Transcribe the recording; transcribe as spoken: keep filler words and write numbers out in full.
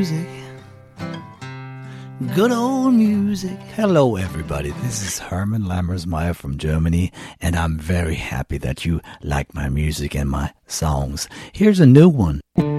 Music. Good old music. Hello, everybody. This is Herman Lammersmeyer from Germany, and I'm very happy that you like my music and my songs. Here's a new one.